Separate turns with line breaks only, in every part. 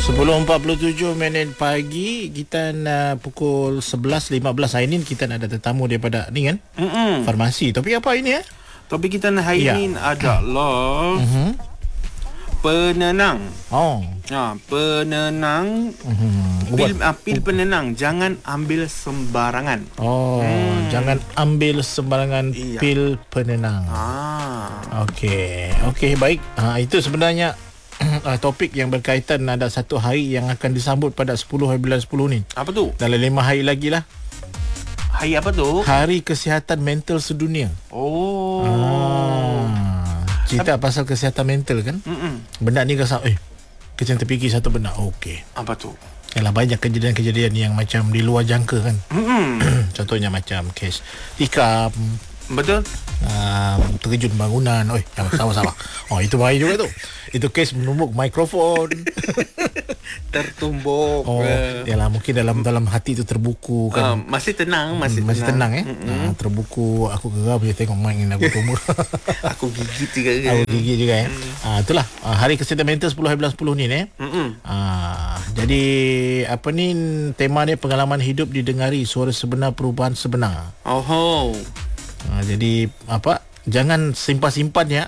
10.47 pagi. Kita pukul 11.15 hari ni kita ada tetamu daripada ni kan? Farmasi. Topik apa ini ya?
Topik kita hari ni adalah penenang. Penenang. Pil penenang. Jangan ambil sembarangan.
Jangan ambil sembarangan pil penenang. Okey, baik. Itu sebenarnya topik yang berkaitan. Ada satu hari yang akan disambut pada 10 hari bulan 10 ni.
Apa tu?
Dalam 5 hari lagi lah.
Hari apa tu?
Hari Kesihatan Mental Sedunia. Cerita pasal kesihatan mental kan. Benda ni rasa kita terfikir satu benda. Okey.
Apa tu?
Yalah, banyak kejadian-kejadian yang macam di luar jangka kan. Contohnya macam kes tikam.
Betul.
Terjun bangunan. Sabar. Itu bahaya juga tu. Itu kes menumbuk mikrofon.
Tertumbuk.
Yalah, mungkin dalam hati tu terbuku kan.
Masih tenang. Masih
tenang terbuku. Aku geram je tengok main aku tumbuk.
Aku gigit juga.
Itulah Hari Kesihatan Mental 10 hari bulan 10 ni jadi apa ni tema dia, pengalaman hidup didengari, suara sebenar, perubahan sebenar. Jadi jangan simpan-simpan ya.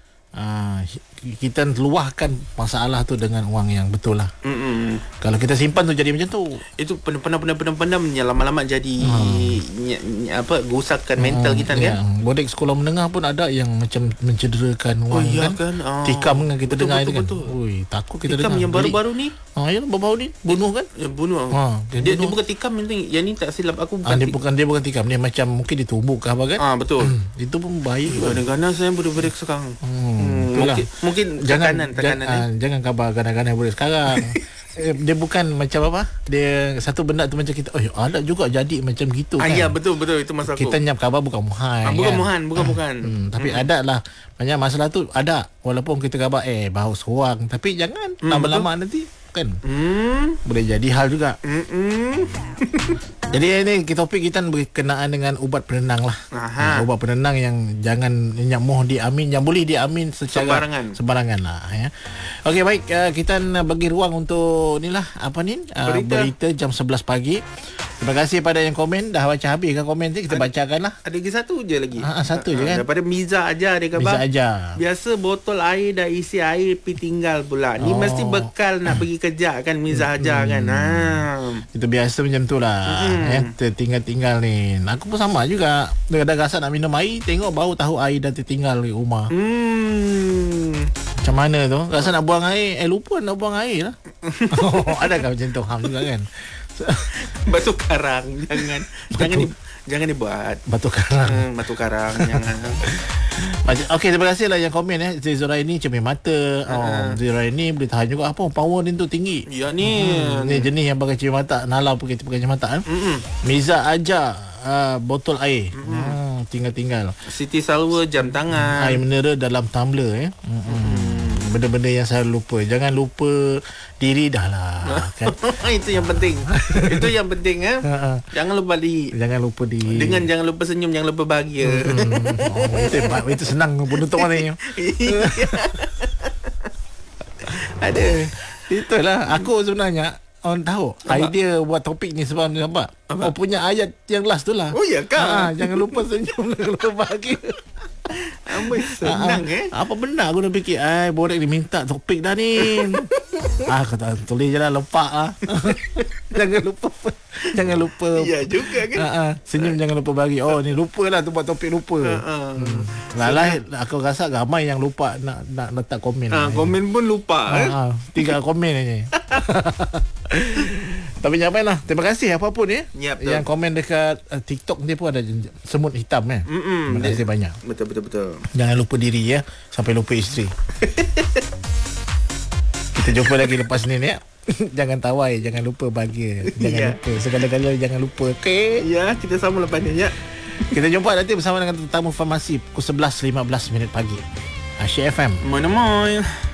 Kita luahkan masalah tu dengan wang yang betul lah. Kalau kita simpan tu jadi macam tu. Itu
pendam yang lama-lama jadi gosakkan mental kita kan.
Bodek sekolah menengah pun ada yang macam mencederakan wang kan. Tikam kan kita dengar itu kan. Takut kita
tikam
dengar.
Yang baru-baru ni.
Yang baru-baru ni bunuh kan?
Bunuh. Dia bukan tikam yang ni, tak silap aku
bukan. Dia bukan tikam. Dia macam mungkin ditumbuk ke apa kan?
Betul.
Itu pun bahaya.
Kadang-kadang saya boleh sekarang. Mungkin tekanan
jangan khabar kadang-kadang boleh sekarang. Dia bukan macam apa, dia satu benda tu macam kita ada juga jadi macam gitu kan.
Ya betul itu masalah
kita nyap khabar bukan muhan
bukan.
Tapi ada lah banyak masalah tu ada, walaupun kita khabar bau seorang, tapi jangan lama-lama nanti kan boleh jadi hal juga. Jadi ini topik kita berkenaan dengan ubat penenang lah. Ubat penenang yang jangan nyamuh diamin, yang boleh diamin secara sembarangan lah ya. Okey, baik, kita bagi ruang untuk inilah berita jam 11 pagi. Terima kasih pada yang komen. Dah baca habis kan komen tu, kita bacakan lah.
Ada lagi satu je lagi.
Satu je kan.
Daripada Miza Ajar dia kata.
Miza Ajar.
Biasa botol air dah isi air pi tinggal pula. Ni mesti bekal nak pergi kerja kan Miza Ajar kan.
Itu biasa macam tu lah. Tertinggal-tinggal ni. Aku pun sama juga. Kadang-kadang rasa nak minum air, tengok baru tahu air dah tertinggal di rumah. Macam mana tu? Rasa nak buang air, lupa nak buang air lah. Adakah macam tu? Juga kan.
Batu karang jangan dibuat.
Batu karang.
Batu karang jangan.
Okey, terima kasih lah yang komen Zura ini cermin mata. Zura ini boleh tahan juga apa power ni tu tinggi.
Ya ni.
Ni jenis yang pakai cermin mata. Nalau pun kita pakai cermin mata. Miza Ajar botol air. Tinggal-tinggal.
Siti Salwa jam tangan.
Air mineral dalam tumbler benda-benda yang saya lupa. Jangan lupa diri dah lah kan?
Itu yang penting. Itu yang penting Jangan lupa diri. Dengan jangan lupa senyum, jangan lupa bahagia.
Itu senang penutup mana ni.
Ada.
Itulah aku sebenarnya tahu idea buat topik ni sebab nampak. Punya ayat yang last tu lah.
Ya kan?
Jangan lupa senyum, jangan lupa bahagia.
Senang
apa benda aku nak fikir Borek dia minta topik dah ni. Kata tulis je lah, lepak Jangan lupa.
Ya juga kan.
Senyum jangan lupa bagi. Ni lupa lah tu buat topik lupa. Aku rasa ramai yang lupa nak letak komen.
Komen pun lupa.
3 komen aja. Tapi jangan lah. Terima kasih apapun yang komen dekat TikTok dia pun ada semut hitam Terima kasih banyak.
Betul.
Jangan lupa diri sampai lupa isteri. Kita jumpa lagi lepas ni Jangan tawai, jangan lupa bahagia. Jangan lupa segala-galanya, jangan lupa. Okey.
Ya, kita sama lepas ni
Kita jumpa nanti bersama dengan tetamu farmasi pukul 11.15 pagi. Asyik FM.
Mana